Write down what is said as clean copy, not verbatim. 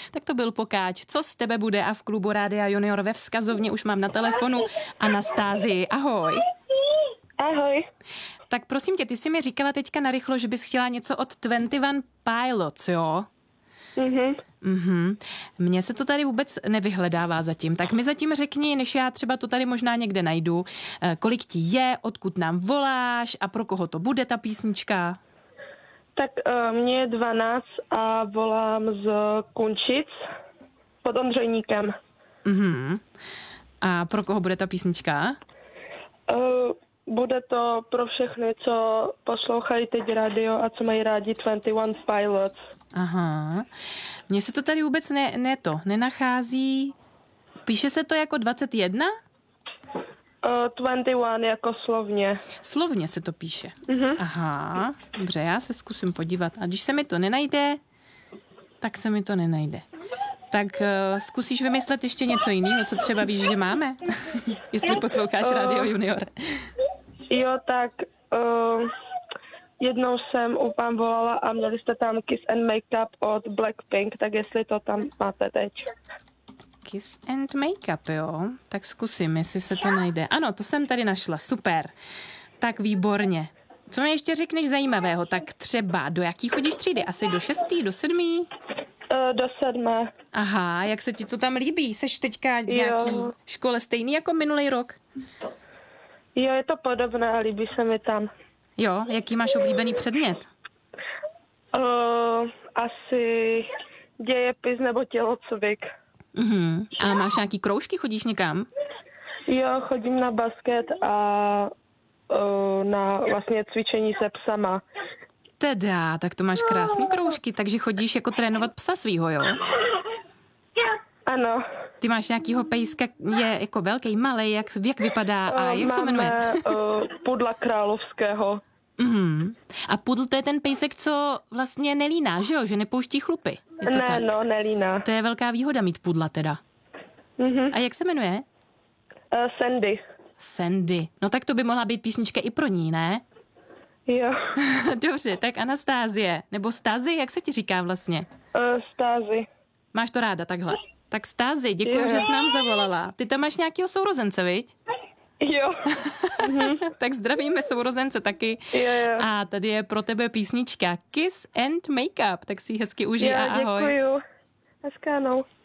Tak to byl Pokáč. Co z tebe bude? A v klubu Rádia Junior ve Vzkazovně už mám na telefonu Anastázii. Ahoj. Ahoj. Tak prosím tě, ty jsi mi říkala teďka narychlo, že bys chtěla něco od 21 Pilots, jo? Mně se to tady vůbec nevyhledává zatím. Tak mi zatím řekni, než já třeba to tady možná někde najdu, kolik ti je, odkud nám voláš a pro koho to bude ta písnička? Tak mně je 12 a volám z Kunčic pod Ondřejníkem. A pro koho bude ta písnička? Bude to pro všechny, co poslouchají teď radio a co mají rádi 21 Pilots. Aha. Mně se to tady vůbec nenachází. Píše se to jako 21? 21 jako slovně. Slovně se to píše. Aha, dobře, já se zkusím podívat. A když se mi to nenajde, tak se mi to nenajde. Tak zkusíš vymyslet ještě něco jiného, co třeba víš, že máme? Jestli posloucháš Radio Junior. Jo, tak jednou jsem vám volala a měli jste tam Kiss and Makeup od Blackpink, tak jestli to tam máte teď. Kiss and Makeup, jo? Tak zkusím, jestli se to najde. Ano, to jsem tady našla, super. Tak výborně. Co mi ještě řekneš zajímavého? Tak třeba do jaký chodíš třídy? Asi do 6., do 7? Do 7. Aha, jak se ti to tam líbí? Seš teďka v nějaký škole stejný jako minulý rok? Jo, je to podobné, líbí se mi tam. Jo, jaký máš oblíbený předmět? Asi dějepis nebo tělocvik. A máš nějaký kroužky, chodíš někam? Jo, chodím na basket a na vlastně cvičení se psama. Teda, tak to máš krásný kroužky, takže chodíš jako trénovat psa svýho, jo? Ano. Ty máš nějakýho pejska, je jako velký, malej, jak vypadá a jak se jmenuje? Máme pudla královského. A pudl to je ten pejsek, co vlastně nelíná, že jo? Že nepouští chlupy. Je to tak? Nelíná. To je velká výhoda mít pudla teda. A jak se jmenuje? Sandy. Sandy. No tak to by mohla být písnička i pro ní, ne? Jo. Dobře, tak Anastázie. Nebo Stázi, jak se ti říká vlastně? Stázi. Máš to ráda takhle? Tak Stázi, děkuji, že jsi nám zavolala. Ty tam máš nějakýho sourozence, viď? Jo. Tak zdravíme sourozence taky. Jo. A tady je pro tebe písnička Kiss and Makeup. Tak si ji hezky užij a ahoj. Děkuju. Hezká noc.